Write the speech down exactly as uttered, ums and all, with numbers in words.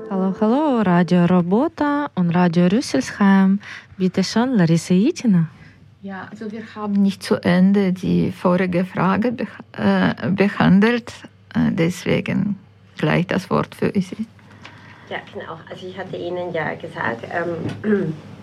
Hallo, hallo, Radio Robota und Radio Rüsselsheim. Bitte schon, Larissa Jitina. Ja, also wir haben nicht zu Ende die vorige Frage be- äh, behandelt, äh, deswegen gleich das Wort für Sie. Ja, genau. Also ich hatte Ihnen ja gesagt, ähm,